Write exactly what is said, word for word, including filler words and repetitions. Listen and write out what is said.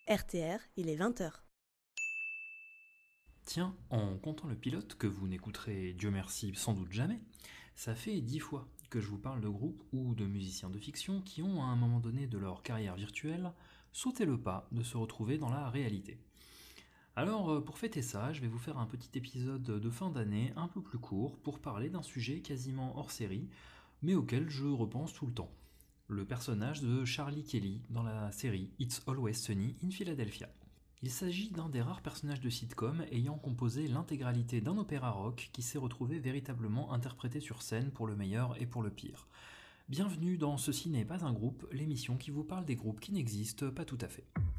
R T R, il est vingt heures. Tiens, en comptant le pilote, que vous n'écouterez, Dieu merci, sans doute jamais, ça fait dix fois que je vous parle de groupes ou de musiciens de fiction qui ont, à un moment donné de leur carrière virtuelle, sauté le pas de se retrouver dans la réalité. Alors, euh, pour fêter ça, je vais vous faire un petit épisode de fin d'année un peu plus court pour parler d'un sujet quasiment hors série, mais auquel je repense tout le temps. Le personnage de Charlie Kelly dans la série It's Always Sunny in Philadelphia. Il s'agit d'un des rares personnages de sitcom ayant composé l'intégralité d'un opéra rock qui s'est retrouvé véritablement interprété sur scène pour le meilleur et pour le pire. Bienvenue dans Ceci n'est pas un groupe, l'émission qui vous parle des groupes qui n'existent pas tout à fait.